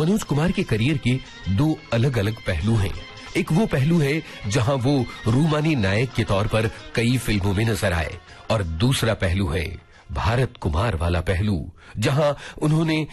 मनोज कुमार के करियर के दो अलग अलग पहलू हैं। एक वो पहलू है जहां वो रूमानी नायक के तौर पर कई फिल्मों में नजर आए, और दूसरा पहलू है भारत कुमार वाला पहलू, जहां उन्होंने